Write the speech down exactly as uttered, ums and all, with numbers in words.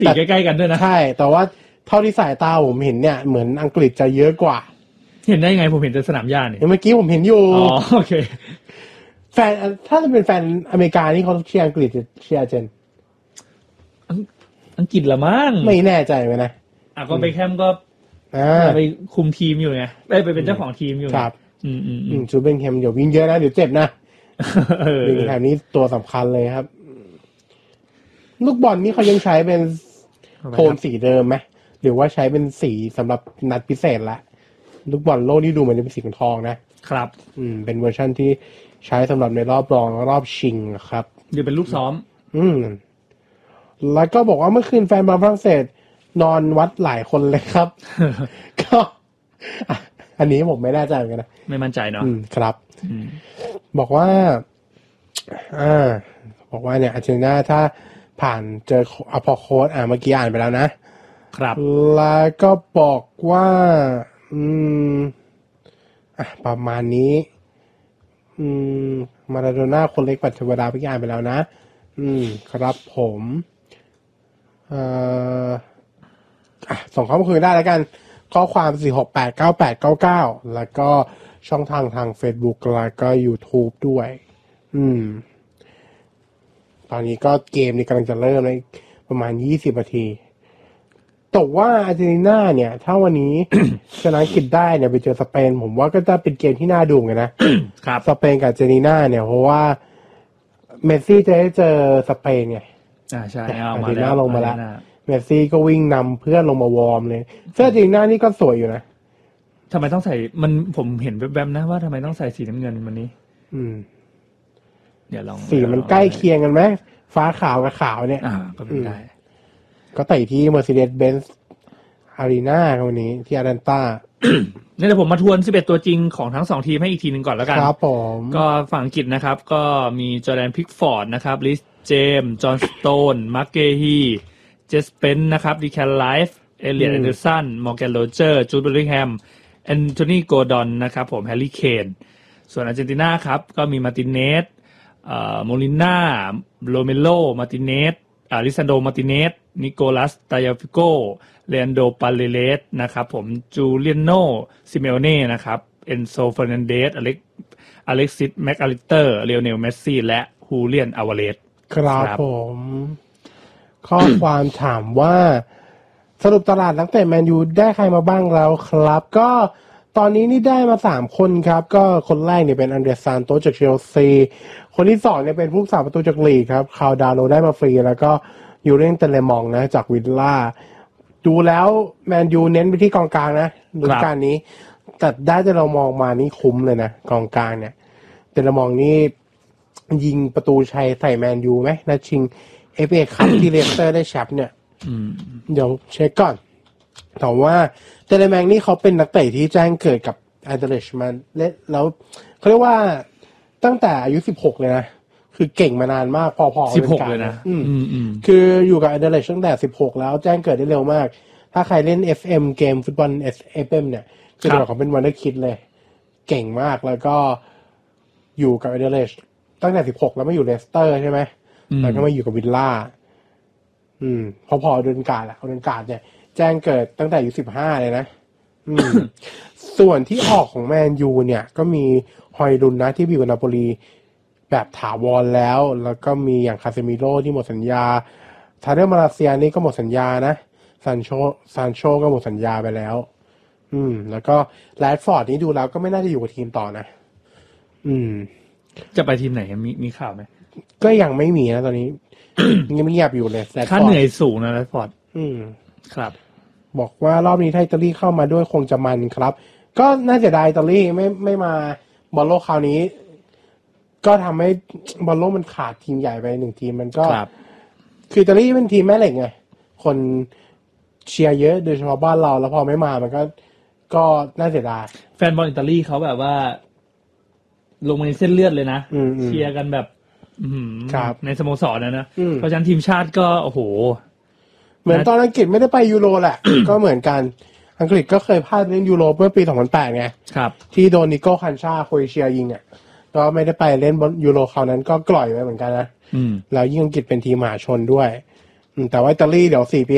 สีใกล้ๆกันด้วยนะใช่แต่ว่าเท่าที่สายตาผมเห็นเนี่ยเหมือนอังกฤษจะเยอะกว่าเห็นได้ไงผมเห็นแต่สนามหญ้านี่เมื่อกี้ผมเห็นอยู่อ๋อโอเคแฟนถ้าจะเป็นแฟนอเมริกานี่เขาเชียร์อังกฤษเชียร์เจนอังกฤษละมั้งไม่แน่ใจเลยนะอ่ะก็ไปแคมก็ไปคุมทีมอยู่ไงไปไปเป็นเจ้าของทีมอยู่ครับอืมอืมอืมจูเบนแคมเดี๋ยววิ่งเยอะนะเดี๋ยวเจ็บนะวิ่งแคมนี้ตัวสำคัญเลยครับลูกบอลนี่เขายังใช้เป็นโทนสีเดิมไหมหรือว่าใช้เป็นสีสำหรับนัดพิเศษละลูกบอลโลกนี่ดูเหมือนจะเป็นสีทองนะครับอืมเป็นเวอร์ชั่นที่ใช้สำหรับในรอบรองรอบชิงครับหรือเป็นลูกซ้อมอืมแล้วก็บอกว่าเมื่อคืนแฟนบอลฝรั่งเศสนอนวัดหลายคนเลยครับ ก็อันนี้ผมไม่แน่ใจเหมือนกันนะไม่มั่นใจเนาะครับบอกว่าอ่าบอกว่าเนี่ยอาร์เจนตินาถ้าผ่านเจออพอโค้ดอ่าเมื่อกี้อ่านไปแล้วนะครับแล้วก็บอกว่าอืมอ่ะประมาณนี้อืมมาราโดน่าคนเล็กปัจจุบันเมื่อกี้อ่านไปแล้วนะอืมครับผมเอ่ออ่ะส่งข้อมูลคุยได้แล้วกันข้อความสี่ หก แปด เก้า แปด เก้า เก้าแล้วก็ช่องทางทาง Facebook แล้วก็ YouTube ด้วยอืมตอนนี้ก็เกมนี้กำลังจะเริ่มในประมาณยี่สิบนาทีแต่ว่าอาร์เจนตินาเนี่ยถ้าวันนี้ ชนะอังกฤษได้เนี่ยไปเจอสเปนผมว่าก็จะเป็นเกมที่น่าดูเลยนะครับสเปนกับอาร์เจนตินาเนี่ยเพราะว่าเมสซี่จะได้เจอสเปนไงอ่าใช่เอามาแล้วลงมาแล้วเมสซี่ก็วิ่งนำเพื่อนลงมาวอร์มเลยเสื้ออาร์เจนตินานี่ก็สวยอยู่นะทำไมต้องใส่มันผมเห็นแวบๆนะว่าทำไมต้องใส่สีน้ำเงินวันนี้อืมเดี๋ยวลองสีมันใกล้เคียงกันไหมฟ้าขาวกับขาวเนี่ยอ่าก็เป็นได้ก็ไต่ที่ Mercedes-Benz Arena วันนี้ที่อารันต้านี่เดี๋ยวผมมาทวนสิบเอ็ดตัวจริงของทั้งสองทีมให้อีกทีนึงก่อนแล้วกันครับผมก็ฝั่งอังกฤษนะครับก็มีจอร์แดนพิกฟอร์ดนะครับลิสเจมส์จอห์นสโตนมาร์คเกฮีเจสเปนนะครับดิแคนไลฟ์เอเลียตแอนเดอร์สันมอร์แกนโรเจอร์จูดเบลลิงแฮมแอนโทนีโกดอนนะครับผมแฮร์รี่เคนส่วนอาร์เจนตินาครับก็มีมาร์ติเนสเอ่อโมลิน่าโรเมโลมาร์ติเนสอาริซันโดมาร์ติเนสนิโคลัสตายาฟิโกเลอันโดปาเลเลสนะครับผมจูเลียโนซิเมโอเน่นะครับเอนโซเฟอร์นันเดสอเล็กอเล็กซิสแมคอาริสเตอร์เลโอเนลเมสซี่และฮูเลียนอาวาเลสครับผมข้อ ความถามว่าสรุปตลาดนักเตะแมนยูได้ใครมาบ้างแล้วครับก็ตอนนี้นี่ได้มาสามคนครับก็คนแรกเนี่ยเป็นอันเดรซานโตจากเชลซีคนที่สองเนี่ยเป็นผู้สาประตูจากลีกครับคาวดาโลได้มาฟรีแล้วก็ยูเรนเตเลมองนะจากวิลล่าดูแล้วแมนยูเน้นไปที่กองกลางนะฤดูกาลนี้แต่ได้แต่เรามองมานี่คุ้มเลยนะกองกลางเนี่ยเตเลมองนี่ยิงประตูชัยใส่แมนยูไหมนัดชิง เอฟ เอ คัพที่เลสเตอร์ได้แชมป์เนี่ยเดี๋ยวเช็คก่อนแต่ว่าเตเลแมงนี่เขาเป็นนักเตะที่แจ้งเกิดกับแอนเดอร์เลชมันแล้วเขาเรียกว่าตั้งแต่อายุสิบหกเลยนะคือเก่งมานานมากพอๆสิบหกเลยนะคืออยู่กับแอนเดอร์เลชตั้งแต่สิบหกแล้วแจ้งเกิดได้เร็วมากถ้าใครเล่น เอฟ เอ็ม เกมฟุตบอล เอฟ เอ็ม เนี่ยคือตัวเขาเป็นวันเดอร์คิดเลยเก่งมากแล้วก็อยู่กับแอนเดอร์เลชตั้งแต่สิบหกแล้วมาอยู่เลสเตอร์ใช่ไหมแล้วก็มาอยู่กับวิลล่าอืมพอพอเดินการแหละเดินการเนี่ยแจ้งเกิดตั้งแต่อายุสิบห้าเลยนะอืม ส่วนที่ออกของแมนยูเนี่ยก็มีฮอยลุนนะที่อยู่กับนาโปลีแบบถาวรแล้วแล้วก็มีอย่างคาเซมิโร่ที่หมดสัญญาทาเดอร์มาเลเซียนี่ก็หมดสัญญานะซานโชซานโชก็หมดสัญญาไปแล้วอืมแล้วก็แรดฟอร์ดนี่ดูแล้วก็ไม่น่าจะอยู่กับทีมต่อนะอืมจะไปทีมไหนมีมีข่าวไหมก็ยังไม่มีนะตอนนี้ ยังไม่เงียบอยู่เลยค่าเหนื่อยสูงนะแรดฟอร์ดอืมครับบอกว่ารอบนี้ถ้าอิตาลีเข้ามาด้วยคงจะมันครับก็น่าเสียดายอิตาลีไม่ไม่มาบอลโลกคราวนี้ก็ทำให้บอลโลกมันขาดทีมใหญ่ไปหนึ่งทีมมันก็คืออิตาลีเป็นทีมแม่เหล็กไงคนเชียร์เยอะโดยเฉพาะบ้านเราแล้วพอไม่มามันก็ก็น่าเสียดายแฟนบอลอิตาลีเขาแบบว่าลงมาในเส้นเลือดเลยนะเชียร์กันแบบในสโมสรนะนะเพราะฉะนั้นทีมชาติก็โอ้โหเหมือนตอนอังกฤษไม่ได้ไปยูโรแหละ ก็เหมือนกันอังกฤษก็เคยพลาดเล่นยูโรเมื่อปีสองพันแปดไงที่โดนนิโก้คันชาโครเอเชียยิงเนี่ยก็ไม่ได้ไปเล่นบอลยูโรคราวนั้นก็กล่อยไปเหมือนกันนะแล้วยิ่งอังกฤษเป็นทีมมหาชนด้วยแต่ว่าอิตาลีเดี๋ยวสี่ปี